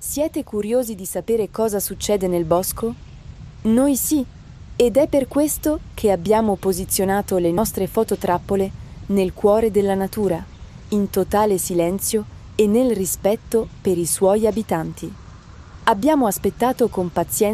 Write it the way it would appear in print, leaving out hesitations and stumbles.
Siete curiosi di sapere cosa succede nel bosco? Noi sì, ed è per questo che abbiamo posizionato le nostre fototrappole nel cuore della natura, in totale silenzio e nel rispetto per i suoi abitanti. Abbiamo aspettato con pazienza